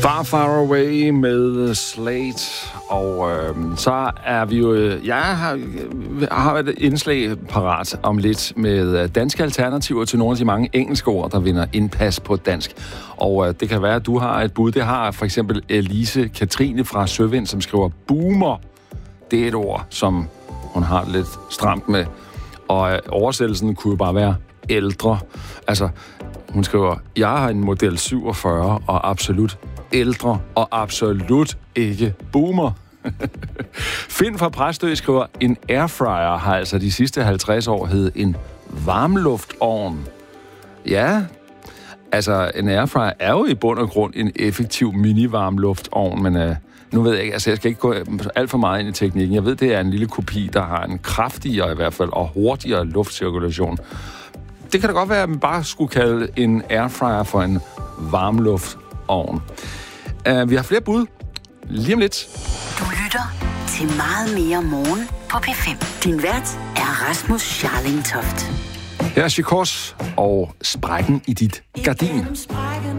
Far Far Away med Slate, og så er vi jo... Jeg har et indslag parat om lidt med danske alternativer til nogle af de mange engelske ord, der vinder indpas på dansk. Og det kan være, at du har et bud. Det har for eksempel Elise Katrine fra Søvind, som skriver boomer. Det er et ord, som hun har lidt stramt med. Og oversættelsen kunne jo bare være ældre. Altså, hun skriver, jeg har en model 47 og absolut ældre og absolut ikke boomer. Finn fra Præstø skriver, en airfryer har altså de sidste 50 år heddet en varmluftovn. Ja, altså en airfryer er jo i bund og grund en effektiv mini-varmluftovn, men nu ved jeg ikke, altså jeg skal ikke gå alt for meget ind i teknikken. Jeg ved, det er en lille kopi, der har en kraftigere i hvert fald og hurtigere luftcirkulation. Det kan da godt være, at man bare skulle kalde en airfryer for en varmluftovn. Vi har flere bud. Lige om lidt. Du lytter til Meget mere morgen på P5. Din vært er Rasmus Scharling Toft. Her er Chikos og Sprækken i dit gardin.